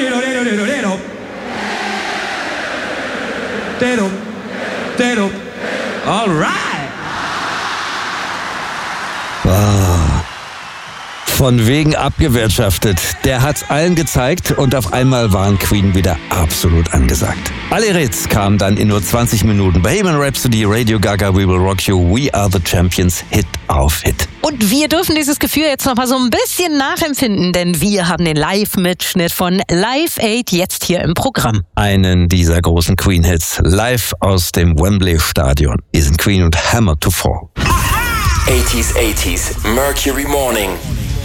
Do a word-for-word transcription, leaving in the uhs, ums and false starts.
All right. Ah, von wegen abgewirtschaftet. Der hat's allen gezeigt und auf einmal waren Queen wieder absolut angesagt. Alle Hits kamen dann in nur zwanzig Minuten. Bohemian Rhapsody, Radio Gaga, We Will Rock You, We Are the Champions, Hit auf Hit. Und wir dürfen dieses Gefühl jetzt noch mal so ein bisschen nachempfinden, denn wir haben den Live-Mitschnitt von Live Aid jetzt hier im Programm. Einen dieser großen Queen-Hits, live aus dem Wembley-Stadion. Hier sind Queen und Hammer to Fall. eighties eighties Mercury Morning.